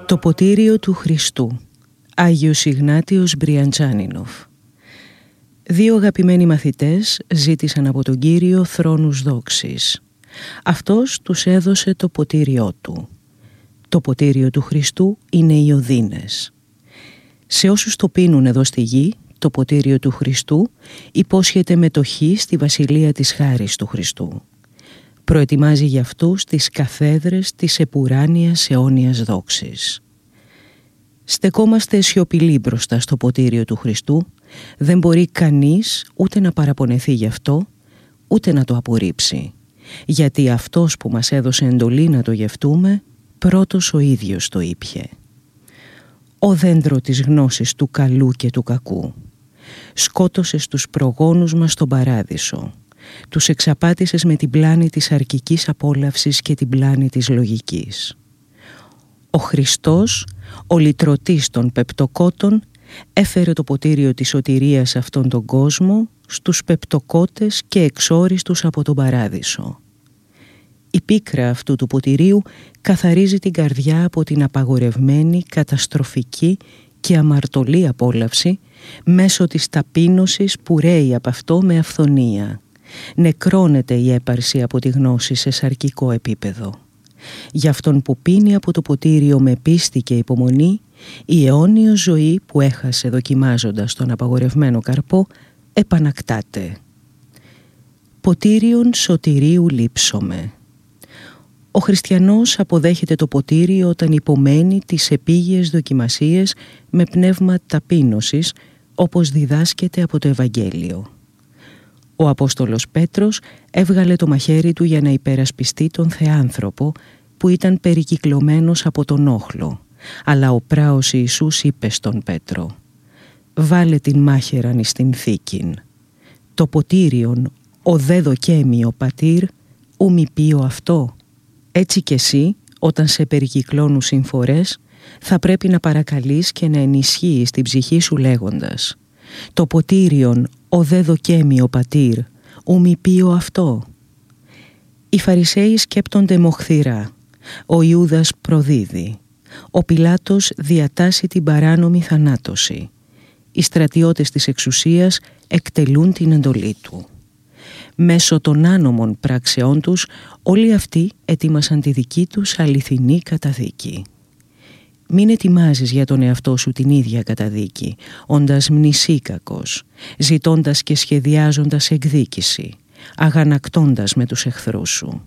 Το ποτήριο του Χριστού. Άγιος Ιγνάτιος Μπριαντζάνινοφ. Δύο αγαπημένοι μαθητές ζήτησαν από τον Κύριο θρόνους δόξης. Αυτός τους έδωσε το ποτήριό του. Το ποτήριο του Χριστού είναι οι οδύνες. Σε όσους το πίνουν εδώ στη γη, το ποτήριο του Χριστού υπόσχεται μετοχή στη βασιλεία της χάρης του Χριστού. Προετοιμάζει για αυτούς τις καθέδρες της επουράνιας αιώνιας δόξης. Στεκόμαστε σιωπηλοί μπροστά στο ποτήριο του Χριστού. Δεν μπορεί κανείς ούτε να παραπονεθεί γι' αυτό, ούτε να το απορρίψει. Γιατί αυτός που μας έδωσε εντολή να το γευτούμε, πρώτος ο ίδιος το ήπιε. «Ω δέντρο της γνώσης του καλού και του κακού, σκότωσες τους προγόνους μας στον παράδεισο. Τους εξαπάτησες με την πλάνη της αρκικής απόλαυσης και την πλάνη της λογικής. Ο Χριστός, ο λυτρωτής των πεπτοκότων, έφερε το ποτήριο της σωτηρίας σε αυτόν τον κόσμο, στους πεπτοκότες και εξόριστους από τον παράδεισο. Η πίκρα αυτού του ποτηρίου καθαρίζει την καρδιά από την απαγορευμένη, καταστροφική και αμαρτωλή απόλαυση μέσω της ταπείνωσης που ρέει από αυτό με αυθονία. Νεκρώνεται η έπαρση από τη γνώση σε σαρκικό επίπεδο. Για αυτόν που πίνει από το ποτήριο με πίστη και υπομονή, η αιώνιος ζωή που έχασε δοκιμάζοντας τον απαγορευμένο καρπό επανακτάται. Ποτήριον σωτηρίου λείψομαι. Ο χριστιανός αποδέχεται το ποτήριο όταν υπομένει τις επίγειες δοκιμασίες με πνεύμα ταπείνωσης, όπως διδάσκεται από το Ευαγγέλιο. Ο Απόστολος Πέτρος έβγαλε το μαχαίρι του για να υπερασπιστεί τον Θεάνθρωπο που ήταν περικυκλωμένος από τον όχλο, αλλά ο πράος Ιησούς είπε στον Πέτρο: «Βάλε την μάχαιραν εις την θήκην. Το ποτήριον ο δε δοκέμει ο πατήρ, ου μη πείω αυτό». Έτσι κι εσύ, όταν σε περικυκλώνουν συμφορές, θα πρέπει να παρακαλείς και να ενισχύεις την ψυχή σου λέγοντας: «Το ποτήριον ο δε δοκέμει ο πατήρ, ου μη πείω αυτό». Οι Φαρισαίοι σκέπτονται μοχθηρά, ο Ιούδας προδίδει, ο Πιλάτος διατάσσει την παράνομη θανάτωση, οι στρατιώτες της εξουσίας εκτελούν την εντολή του. Μέσω των άνομων πράξεών τους όλοι αυτοί ετοίμασαν τη δική τους αληθινή καταδίκη. Μην ετοιμάζεις για τον εαυτό σου την ίδια καταδίκη, όντας μνησίκακος, ζητώντας και σχεδιάζοντας εκδίκηση, αγανακτώντας με τους εχθρούς σου.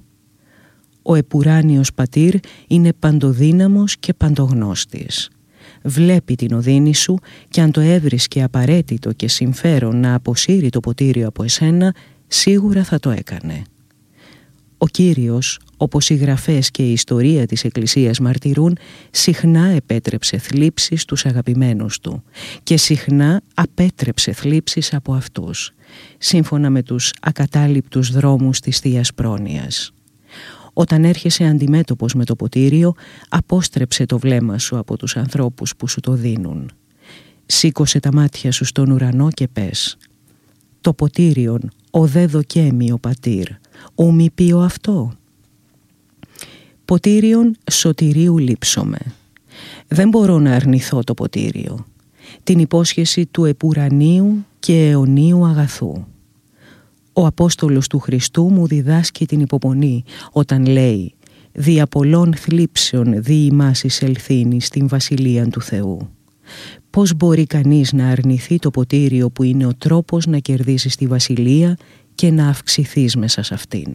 Ο επουράνιος πατήρ είναι παντοδύναμος και παντογνώστης. Βλέπει την οδύνη σου και αν το έβρισκε απαραίτητο και συμφέρον να αποσύρει το ποτήριο από εσένα, σίγουρα θα το έκανε. Ο Κύριος, όπως οι γραφές και η ιστορία της Εκκλησίας μαρτυρούν, συχνά επέτρεψε θλίψεις στους αγαπημένους του και συχνά απέτρεψε θλίψεις από αυτούς, σύμφωνα με τους ακατάληπτους δρόμους της Θείας Πρόνοιας. Όταν έρχεσαι αντιμέτωπος με το ποτήριο, απόστρεψε το βλέμμα σου από τους ανθρώπους που σου το δίνουν. Σήκωσε τα μάτια σου στον ουρανό και πες: «Το ποτήριον ο δε δοκέμει ο πατήρ, ου μη πείω αυτό». Ποτήριον σωτηρίου λείψομαι. Δεν μπορώ να αρνηθώ το ποτήριο, την υπόσχεση του επουρανίου και αιωνίου αγαθού. Ο Απόστολος του Χριστού μου διδάσκει την υπομονή όταν λέει: «Δια πολλών θλίψεων δι' ημάς εισελθύνη στην Βασιλεία του Θεού». Πώς μπορεί κανείς να αρνηθεί το ποτήριο που είναι ο τρόπος να κερδίσεις τη Βασιλεία και να αυξηθείς μέσα σε αυτήν.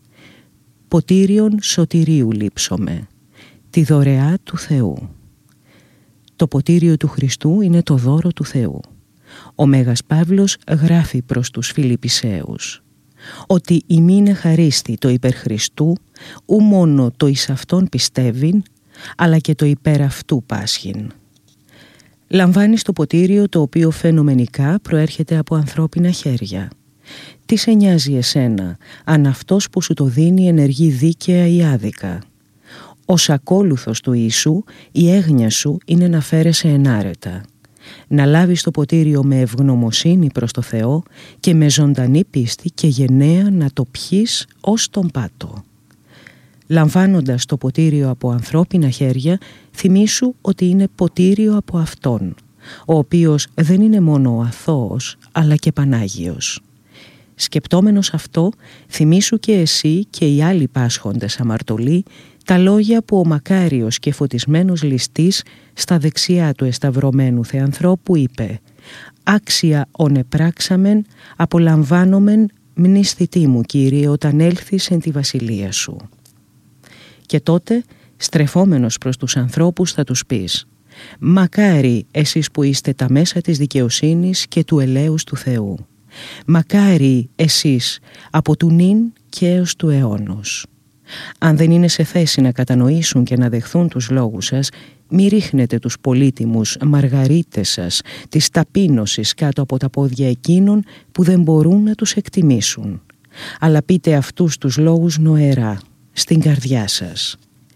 Ποτήριον σωτηρίου λείψομαι, τη δωρεά του Θεού. Το ποτήριο του Χριστού είναι το δώρο του Θεού. Ο Μέγας Παύλος γράφει προς τους Φιλιππισαίους ότι ημίνε χαρίστη το υπέρ Χριστού, ου μόνο το εις αυτόν πιστεύειν, αλλά και το υπέρ αυτού πάσχειν. Λαμβάνεις το ποτήριο το οποίο φαινομενικά προέρχεται από ανθρώπινα χέρια. Τι σε νοιάζει εσένα αν αυτός που σου το δίνει ενεργεί δίκαια ή άδικα? Ως ακόλουθος του Ιησού η έγνοια σου είναι να φέρεσαι ενάρετα. Να λάβεις το ποτήριο με ευγνωμοσύνη προς το Θεό και με ζωντανή πίστη και γενναία να το πιείς ως τον πάτο. Λαμβάνοντας το ποτήριο από ανθρώπινα χέρια, θυμήσου ότι είναι ποτήριο από Αυτόν, ο οποίος δεν είναι μόνο ο αθώος, αλλά και Πανάγιος. Σκεπτόμενος αυτό, θυμήσου και εσύ και οι άλλοι πάσχοντες αμαρτωλοί τα λόγια που ο μακάριος και φωτισμένος ληστής στα δεξιά του εσταυρωμένου Θεανθρώπου είπε «Άξια ον επράξαμεν, απολαμβάνομεν μνηστητή μου, Κύριε, όταν έλθεις εν τη βασιλεία σου». Και τότε, στρεφόμενος προς τους ανθρώπους, θα τους πεις «Μακάρι εσείς που είστε τα μέσα της δικαιοσύνης και του ελέους του Θεού. Μακάρι εσείς από του νυν και έως του αιώνος». Αν δεν είναι σε θέση να κατανοήσουν και να δεχθούν τους λόγους σας, μη ρίχνετε τους πολύτιμους μαργαρίτες σας της ταπείνωσης κάτω από τα πόδια εκείνων που δεν μπορούν να τους εκτιμήσουν, αλλά πείτε αυτούς τους λόγους νοερά, στην καρδιά σας.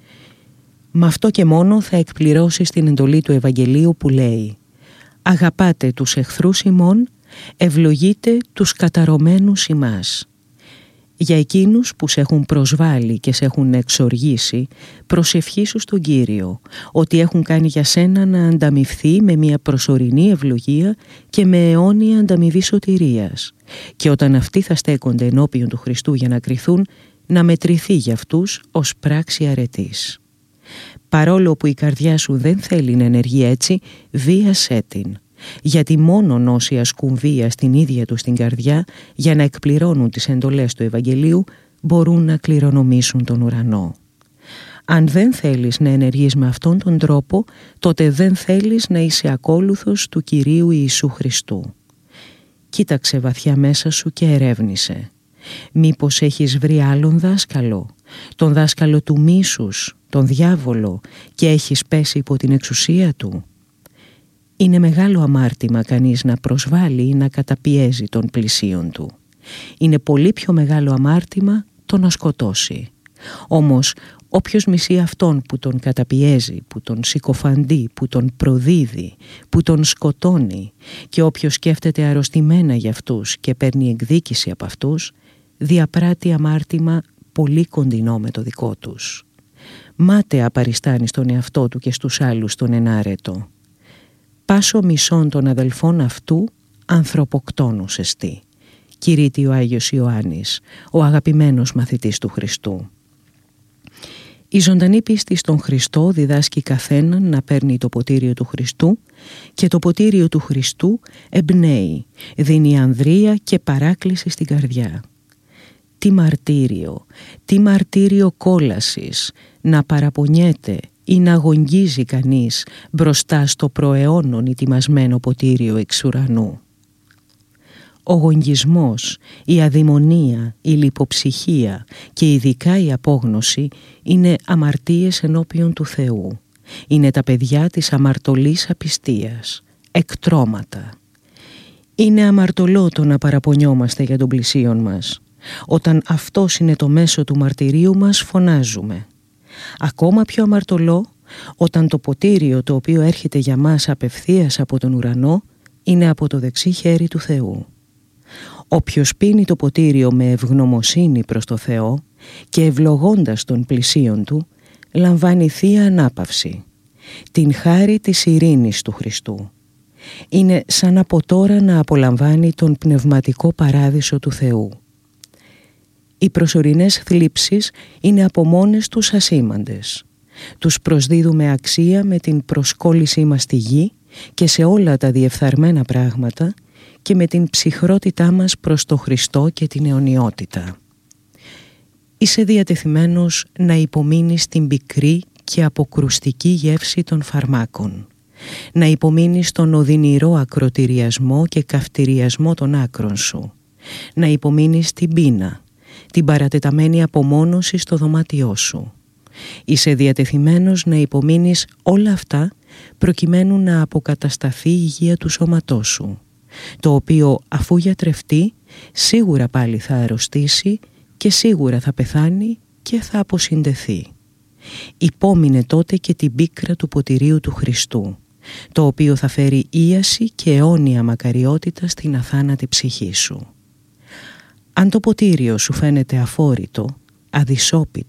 Με αυτό και μόνο θα εκπληρώσεις την εντολή του Ευαγγελίου που λέει «Αγαπάτε τους εχθρούς ημών, ευλογείτε τους καταρωμένους ημάς». Για εκείνους που σε έχουν προσβάλει και σε έχουν εξοργήσει, προσευχήσου στον Κύριο ότι έχουν κάνει για σένα να ανταμοιφθεί με μια προσωρινή ευλογία και με αιώνια ανταμοιβή σωτηρίας, και όταν αυτοί θα στέκονται ενώπιον του Χριστού για να κριθούν, να μετρηθεί για αυτούς ως πράξη αρετής. Παρόλο που η καρδιά σου δεν θέλει να ενεργεί έτσι, βίασέ την, γιατί μόνον όσοι ασκούν βία στην ίδια τους την καρδιά για να εκπληρώνουν τις εντολές του Ευαγγελίου μπορούν να κληρονομήσουν τον ουρανό. Αν δεν θέλεις να ενεργείς με αυτόν τον τρόπο, τότε δεν θέλεις να είσαι ακόλουθος του Κυρίου Ιησού Χριστού. Κοίταξε βαθιά μέσα σου και ερεύνησε. Μήπως έχεις βρει άλλον δάσκαλο, τον δάσκαλο του μίσους, τον διάβολο, και έχεις πέσει υπό την εξουσία του? Είναι μεγάλο αμάρτημα κανείς να προσβάλλει ή να καταπιέζει τον πλησίον του. Είναι πολύ πιο μεγάλο αμάρτημα το να σκοτώσει. Όμως όποιος μισεί αυτόν που τον καταπιέζει, που τον συκοφαντεί, που τον προδίδει, που τον σκοτώνει, και όποιος σκέφτεται αρρωστημένα για αυτούς και παίρνει εκδίκηση από αυτούς, διαπράττει αμάρτημα πολύ κοντινό με το δικό τους. Μάταια παριστάνει στον εαυτό του και στους άλλους τον ενάρετο. «Πάσο μισών των αδελφών αυτού ανθρωποκτόνους εστί», κηρύττει ο Άγιος Ιωάννης, ο αγαπημένος μαθητής του Χριστού. Η ζωντανή πίστη στον Χριστό διδάσκει καθέναν να παίρνει το ποτήριο του Χριστού, και το ποτήριο του Χριστού εμπνέει, δίνει ανδρεία και παράκληση στην καρδιά. Τι μαρτύριο κόλασης να παραπονιέται ή να αγωνγίζει κανείς μπροστά στο προαιώνων ετοιμασμένο ποτήριο εξ ουρανού. Ο γογγισμός, η αδημονία, η λιποψυχία και ειδικά η απόγνωση είναι αμαρτίες ενώπιον του Θεού. Είναι τα παιδιά της αμαρτωλής απιστίας, εκτρώματα. Είναι αμαρτωλό το να παραπονιόμαστε για τον πλησίον μας. Όταν αυτός είναι το μέσο του μαρτυρίου μας, φωνάζουμε. Ακόμα πιο αμαρτωλό όταν το ποτήριο το οποίο έρχεται για μας απευθείας από τον ουρανό είναι από το δεξί χέρι του Θεού. Όποιος πίνει το ποτήριο με ευγνωμοσύνη προς το Θεό και ευλογώντας τον πλησίον του, λαμβάνει θεία ανάπαυση, την χάρη της ειρήνης του Χριστού. Είναι σαν από τώρα να απολαμβάνει τον πνευματικό παράδεισο του Θεού. Οι προσωρινές θλίψεις είναι από μόνες τους ασήμαντες. Τους προσδίδουμε αξία με την προσκόλλησή μας στη γη και σε όλα τα διεφθαρμένα πράγματα και με την ψυχρότητά μας προς το Χριστό και την αιωνιότητα. Είσαι διατεθειμένος να υπομείνεις την πικρή και αποκρουστική γεύση των φαρμάκων, να υπομείνεις τον οδυνηρό ακροτηριασμό και καυτηριασμό των άκρων σου, να υπομείνεις την πείνα, την παρατεταμένη απομόνωση στο δωμάτιό σου. Είσαι διατεθειμένος να υπομείνεις όλα αυτά προκειμένου να αποκατασταθεί η υγεία του σώματός σου, το οποίο αφού γιατρευτεί σίγουρα πάλι θα αρρωστήσει και σίγουρα θα πεθάνει και θα αποσυντεθεί. Υπόμεινε τότε και την πίκρα του ποτηρίου του Χριστού, το οποίο θα φέρει ίαση και αιώνια μακαριότητα στην αθάνατη ψυχή σου. Αν το ποτήριο σου φαίνεται αφόρητο, αδυσόπιτο,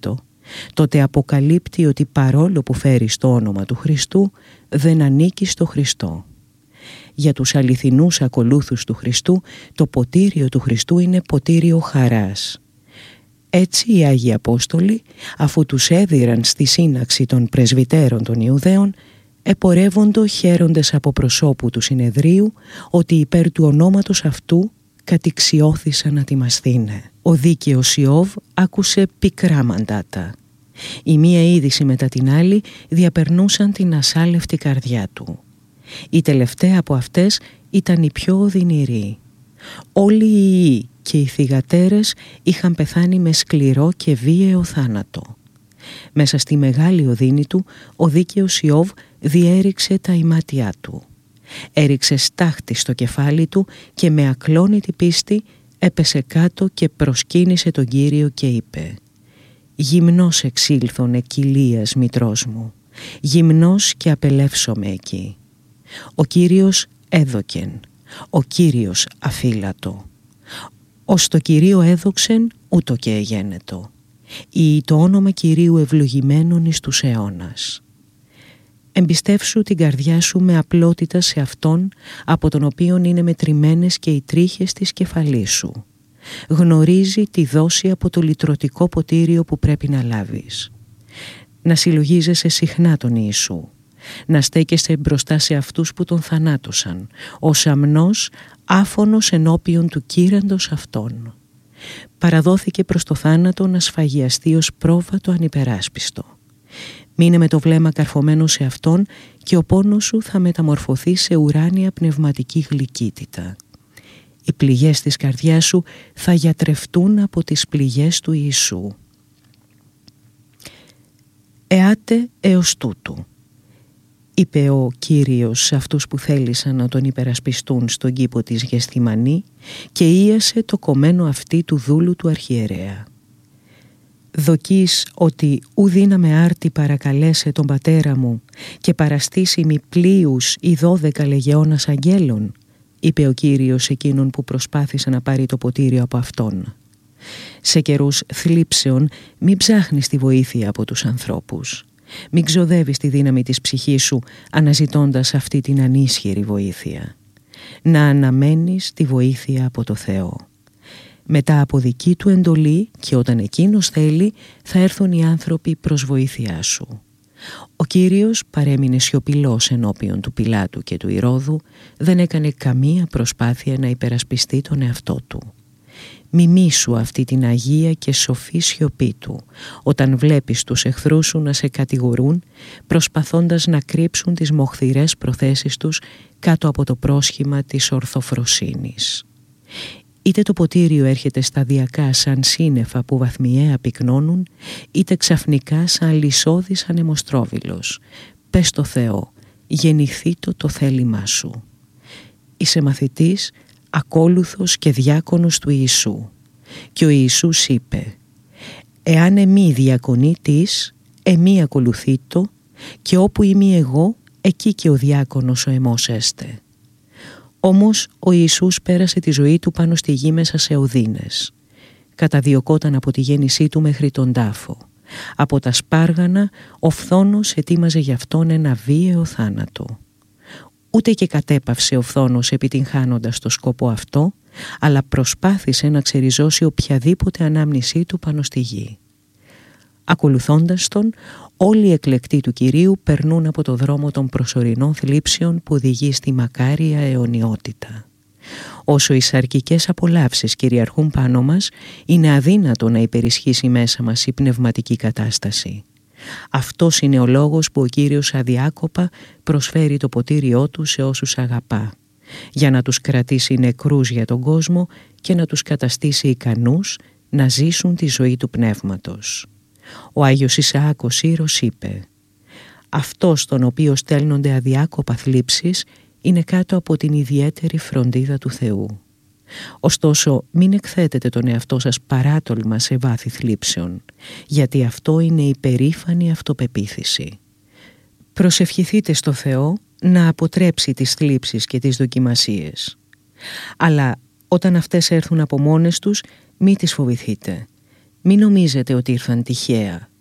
τότε αποκαλύπτει ότι παρόλο που φέρει το όνομα του Χριστού, δεν ανήκει στο Χριστό. Για τους αληθινούς ακολούθους του Χριστού, το ποτήριο του Χριστού είναι ποτήριο χαράς. Έτσι οι Άγιοι Απόστολοι, αφού τους έδιραν στη σύναξη των πρεσβυτέρων των Ιουδαίων, επορεύοντο χαίροντες από προσώπου του συνεδρίου ότι υπέρ του ονόματος αυτού κατηξιώθησαν να τιμασθήνε. Ο δίκαιος Ιώβ άκουσε πικρά μαντάτα. Η μία είδηση μετά την άλλη διαπερνούσαν την ασάλευτη καρδιά του. Η τελευταία από αυτές ήταν η πιο οδυνηρή. Όλοι οι ιοί και οι θυγατέρες είχαν πεθάνει με σκληρό και βίαιο θάνατο. Μέσα στη μεγάλη οδύνη του, ο δίκαιος Ιώβ διέριξε τα ημάτια του. Έριξε στάχτη στο κεφάλι του και με ακλόνητη πίστη έπεσε κάτω και προσκύνησε τον Κύριο και είπε: «Γυμνός εξήλθον εκκυλίας μητρός μου, γυμνός και απελεύσομαι εκεί. Ο Κύριος έδωκεν, ο Κύριος αφύλατο. Ως το Κυρίο έδοξεν, ούτω και εγένετο. Ή το όνομα Κυρίου ευλογημένον εις τους αιώνας». Εμπιστεύσου την καρδιά σου με απλότητα σε Αυτόν, από τον οποίον είναι μετρημένες και οι τρίχες της κεφαλής σου. Γνωρίζει τη δόση από το λυτρωτικό ποτήριο που πρέπει να λάβεις. Να συλλογίζεσαι συχνά τον Ιησού. Να στέκεσαι μπροστά σε αυτούς που τον θανάτωσαν, ως αμνός άφωνος ενώπιον του κύραντος Αυτόν. Παραδόθηκε προς το θάνατο να σφαγιαστεί ως πρόβατο ανυπεράσπιστο. Μείνε με το βλέμμα καρφωμένο σε Αυτόν και ο πόνος σου θα μεταμορφωθεί σε ουράνια πνευματική γλυκύτητα. Οι πληγές της καρδιάς σου θα γιατρευτούν από τις πληγές του Ιησού. «Εάτε έως τούτου», είπε ο Κύριος σε αυτούς που θέλησαν να τον υπερασπιστούν στον κήπο της Γεσθημανή και ίασε το κομμένο αυτί του δούλου του αρχιερέα. «Δοκείς ότι ου δύναμε άρτη παρακαλέσε τον πατέρα μου και παραστήσει μη πλοίους ή 12 λεγεώνας αγγέλων», είπε ο Κύριος εκείνον που προσπάθησε να πάρει το ποτήριο από Αυτόν. «Σε καιρούς θλίψεων μην ψάχνεις τη βοήθεια από τους ανθρώπους. Μην ξοδεύεις τη δύναμη της ψυχής σου αναζητώντας αυτή την ανίσχυρη βοήθεια. Να αναμένεις τη βοήθεια από το Θεό. Μετά από δική του εντολή και όταν εκείνος θέλει θα έρθουν οι άνθρωποι προς βοήθειά σου». Ο Κύριος παρέμεινε σιωπηλός ενώπιον του Πιλάτου και του Ηρώδου, δεν έκανε καμία προσπάθεια να υπερασπιστεί τον εαυτό του. Μιμήσου αυτή την αγία και σοφή σιωπή του όταν βλέπεις τους εχθρούς σου να σε κατηγορούν, προσπαθώντας να κρύψουν τις μοχθηρές προθέσεις τους κάτω από το πρόσχημα της ορθοφροσύνης. Είτε το ποτήριο έρχεται σταδιακά σαν σύννεφα που βαθμιαία πυκνώνουν, είτε ξαφνικά σαν λυσώδης ανεμοστρόβιλος. Πες στο Θεό, γεννηθεί το θέλημά σου. Είσαι μαθητής, ακόλουθος και διάκονος του Ιησού. Και ο Ιησούς είπε: «Εάν εμεί διακονήτης, εμεί ακολουθείτο, και όπου είμαι εγώ, εκεί και ο διάκονος ο εμός έστε». Όμως ο Ιησούς πέρασε τη ζωή του πάνω στη γη μέσα σε οδύνες. Καταδιωκόταν από τη γέννησή του μέχρι τον τάφο. Από τα σπάργανα ο φθόνος ετοίμαζε για αυτόν ένα βίαιο θάνατο. Ούτε και κατέπαυσε ο φθόνος επιτυγχάνοντας το σκοπό αυτό, αλλά προσπάθησε να ξεριζώσει οποιαδήποτε ανάμνησή του πάνω στη γη. Ακολουθώντας τον, όλοι οι εκλεκτοί του Κυρίου περνούν από το δρόμο των προσωρινών θλίψεων που οδηγεί στη μακάρια αιωνιότητα. Όσο οι σαρκικές απολαύσεις κυριαρχούν πάνω μας, είναι αδύνατο να υπερισχύσει μέσα μας η πνευματική κατάσταση. Αυτός είναι ο λόγος που ο Κύριος αδιάκοπα προσφέρει το ποτήριό του σε όσους αγαπά, για να τους κρατήσει νεκρούς για τον κόσμο και να τους καταστήσει ικανούς να ζήσουν τη ζωή του πνεύματος. Ο Άγιος Ισαάκ ο Σύρος είπε: «Αυτός τον οποίο στέλνονται αδιάκοπα θλίψεις είναι κάτω από την ιδιαίτερη φροντίδα του Θεού. Ωστόσο μην εκθέτετε τον εαυτό σας παράτολμα σε βάθη θλίψεων, γιατί αυτό είναι η περήφανη αυτοπεποίθηση. Προσευχηθείτε στο Θεό να αποτρέψει τις θλίψεις και τις δοκιμασίες. Αλλά όταν αυτές έρθουν από μόνες τους, μη τις φοβηθείτε. Μην νομίζετε ότι ήρθαν τυχαία,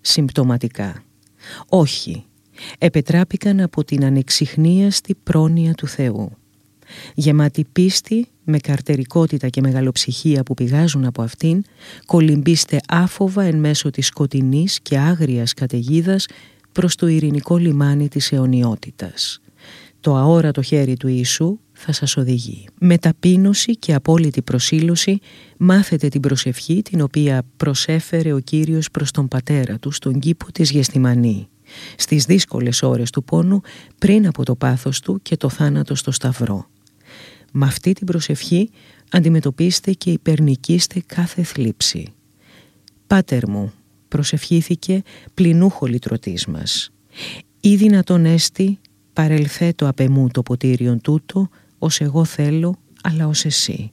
συμπτωματικά. Όχι, επετράπηκαν από την ανεξιχνίαστη πρόνοια του Θεού. Γεμάτοι πίστη, με καρτερικότητα και μεγαλοψυχία που πηγάζουν από αυτήν, κολυμπήστε άφοβα εν μέσω της σκοτεινής και άγριας καταιγίδας προς το ειρηνικό λιμάνι της αιωνιότητας. Το αόρατο χέρι του Ιησού θα σας οδηγεί. Με ταπείνωση και απόλυτη προσήλωση μάθετε την προσευχή την οποία προσέφερε ο Κύριος προς τον Πατέρα του στον κήπο της Γεστημανή, στις δύσκολες ώρες του πόνου πριν από το πάθος του και το θάνατο στο Σταυρό. Με αυτή την προσευχή αντιμετωπίστε και υπερνικήστε κάθε θλίψη. «Πάτερ μου», προσευχήθηκε πληνούχο λυτρωτής μας, «ή δυνατόν έστι παρελθέτω απ' εμού το ποτήριον τούτο, ως εγώ θέλω, αλλά ως εσύ».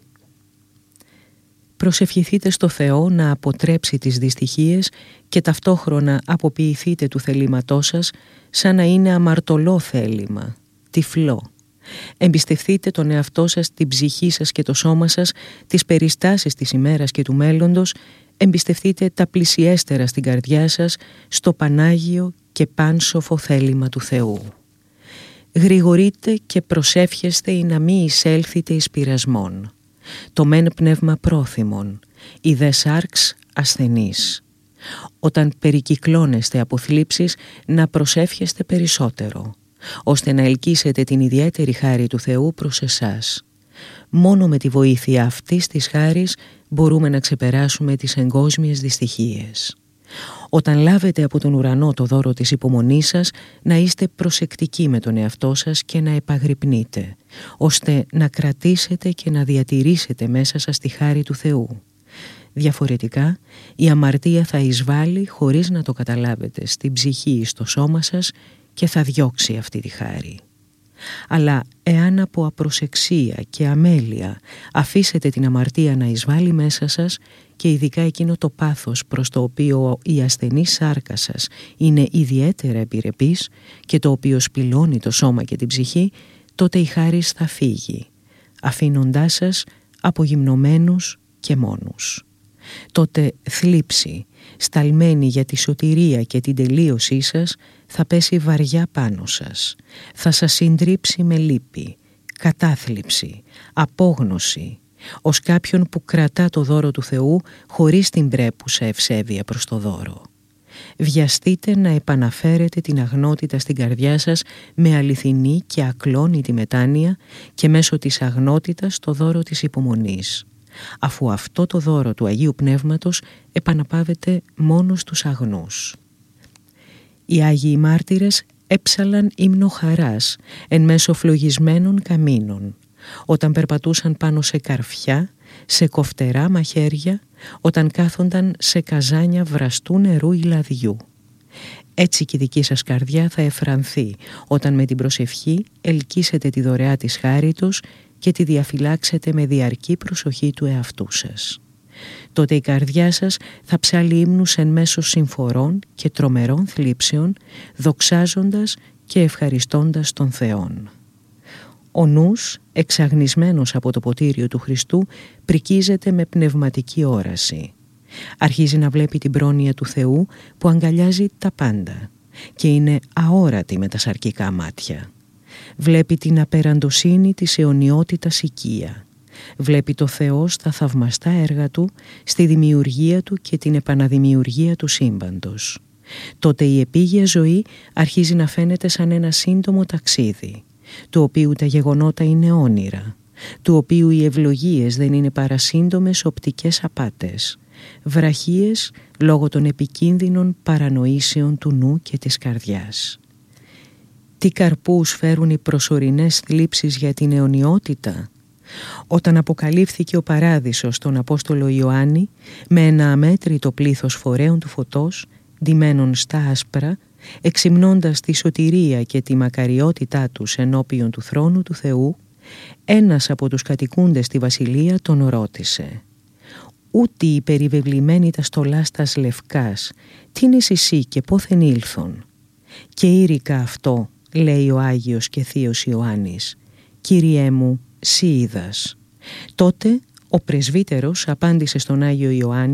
Προσευχηθείτε στο Θεό να αποτρέψει τις δυστυχίες και ταυτόχρονα αποποιηθείτε του θελήματός σας σαν να είναι αμαρτωλό θέλημα, τυφλό. Εμπιστευτείτε τον εαυτό σας, την ψυχή σας και το σώμα σας, τις περιστάσεις της ημέρας και του μέλλοντος. Εμπιστευτείτε τα πλησιέστερα στην καρδιά σας, στο πανάγιο και πάνσοφο θέλημα του Θεού. Γρηγορείτε και προσεύχεστε ή να μη εισέλθετε εις πειρασμών. Το μεν πνεύμα πρόθυμον, η δε σάρξ ασθενής. Όταν περικυκλώνεστε από θλίψεις, να προσεύχεστε περισσότερο, ώστε να ελκύσετε την ιδιαίτερη χάρη του Θεού προς εσάς. Μόνο με τη βοήθεια αυτής της χάρης μπορούμε να ξεπεράσουμε τις εγκόσμιες δυστυχίες. Όταν λάβετε από τον ουρανό το δώρο της υπομονής σας, να είστε προσεκτικοί με τον εαυτό σας και να επαγρυπνείτε, ώστε να κρατήσετε και να διατηρήσετε μέσα σας τη χάρη του Θεού. Διαφορετικά, η αμαρτία θα εισβάλλει χωρίς να το καταλάβετε στην ψυχή ή στο σώμα σας και θα διώξει αυτή τη χάρη. Αλλά εάν από απροσεξία και αμέλεια αφήσετε την αμαρτία να εισβάλλει μέσα σας και ειδικά εκείνο το πάθος προς το οποίο η ασθενή σάρκα σας είναι ιδιαίτερα επιρρεπής και το οποίο σπηλώνει το σώμα και την ψυχή, τότε η χάρις θα φύγει, αφήνοντάς σας απογυμνωμένους και μόνους. Τότε θλίψη, σταλμένη για τη σωτηρία και την τελείωσή σας, θα πέσει βαριά πάνω σας. Θα σας συντρίψει με λύπη, κατάθλιψη, απόγνωση, ως κάποιον που κρατά το δώρο του Θεού χωρίς την πρέπουσα ευσέβεια προς το δώρο. Βιαστείτε να επαναφέρετε την αγνότητα στην καρδιά σας με αληθινή και ακλόνητη μετάνοια και μέσω της αγνότητας το δώρο της υπομονής, αφού αυτό το δώρο του Αγίου Πνεύματος επαναπάβεται μόνο στους αγνούς. Οι Άγιοι Μάρτυρες έψαλαν ύμνο χαράς εν μέσω φλογισμένων καμίνων, όταν περπατούσαν πάνω σε καρφιά, σε κοφτερά μαχαίρια, όταν κάθονταν σε καζάνια βραστού νερού ή λαδιού. Έτσι και η δική σας καρδιά θα εφρανθεί όταν με την προσευχή ελκύσετε τη δωρεά της χάριτος και τη διαφυλάξετε με διαρκή προσοχή του εαυτού σας. Τότε η καρδιά σας θα ψάλει ύμνους εν μέσω συμφορών και τρομερών θλίψεων, δοξάζοντας και ευχαριστώντας τον Θεόν. Ο νους, εξαγνισμένος από το ποτήριο του Χριστού, πρικίζεται με πνευματική όραση. Αρχίζει να βλέπει την πρόνοια του Θεού που αγκαλιάζει τα πάντα και είναι αόρατη με τα σαρκικά μάτια. Βλέπει την απεραντοσύνη της αιωνιότητας οικία. Βλέπει το Θεό στα θαυμαστά έργα Του, στη δημιουργία Του και την επαναδημιουργία του σύμπαντος. Τότε η επίγεια ζωή αρχίζει να φαίνεται σαν ένα σύντομο ταξίδι, του οποίου τα γεγονότα είναι όνειρα, του οποίου οι ευλογίες δεν είναι παρά σύντομες οπτικές απάτες, βραχίες λόγω των επικίνδυνων παρανοήσεων του νου και της καρδιάς. Τι καρπούς φέρουν οι προσωρινές θλίψεις για την αιωνιότητα? Όταν αποκαλύφθηκε ο παράδεισος στον Απόστολο Ιωάννη με ένα αμέτρητο πλήθος φορέων του φωτός, ντυμένων στα άσπρα, εξυμνώντας τη σωτηρία και τη μακαριότητά τους ενώπιον του θρόνου του Θεού, ένας από τους κατοικούντες στη βασιλεία τον ρώτησε: «Ούτε οι περιβεβλημένοι τα στολάστας λευκάς, τι είναι εσύ και πόθεν ήλθον?» «Και ήρικα αυτό», λέει ο Άγιος και Θείος Ιωάννης, «Κύριέ μου, σύ είδας». Τότε ο πρεσβύτερος απάντησε στον Άγιο Ιωάννη: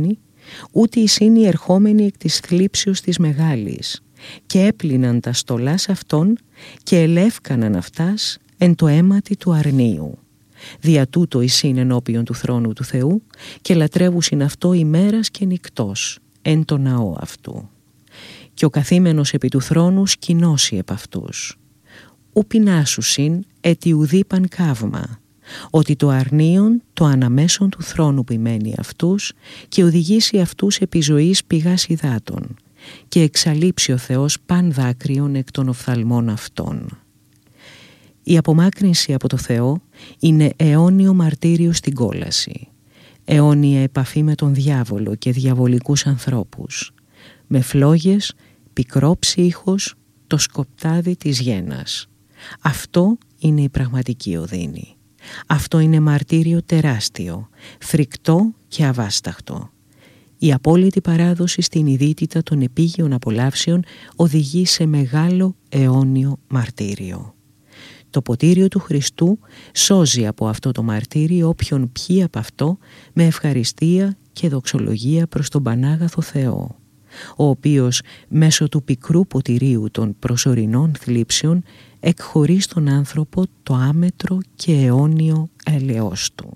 ούτε εισήν οι ερχόμενοι εκ της θλίψεως της μεγάλης, και έπλυναν τα στολάς αυτών και ελεύκαναν αυτάς εν το αίματι του αρνίου. Δια τούτο εισήν ενώπιον του θρόνου του Θεού και λατρεύουσιν αυτό ημέρας και νυκτός εν το ναό αυτού. Και ο καθήμενος επί του θρόνου σκηνώσει επ' αυτούς. Ου πεινάσουσιν έτι ουδήπαν καύμα, ότι το αρνίον το αναμέσον του θρόνου ποιμένει αυτούς και οδηγήσει αυτούς επί ζωής πηγάς υδάτων και εξαλείψει ο Θεός παν δάκρυον εκ των οφθαλμών αυτών. Η απομάκρυνση από το Θεό είναι αιώνιο μαρτύριο στην κόλαση, αιώνια επαφή με τον διάβολο και διαβολικούς ανθρώπους, με φλόγες, πικρό ψύχος, το σκοπτάδι της γένας. Αυτό είναι η πραγματική οδύνη. Αυτό είναι μαρτύριο τεράστιο, φρικτό και αβάσταχτο. Η απόλυτη παράδοση στην ειδίτητα των επίγειων απολαύσεων οδηγεί σε μεγάλο αιώνιο μαρτύριο. Το ποτήριο του Χριστού σώζει από αυτό το μαρτύριο όποιον πιει από αυτό με ευχαριστία και δοξολογία προς τον Πανάγαθο Θεό, ο οποίος μέσω του πικρού ποτηρίου των προσωρινών θλίψεων εκχωρεί στον άνθρωπο το άμετρο και αιώνιο έλεος του.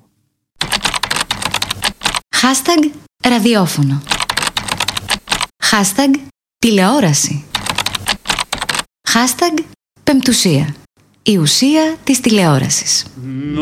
#ραδιόφωνο. #τηλεόραση. #πεμπτουσία. Η ουσία της τηλεόρασης.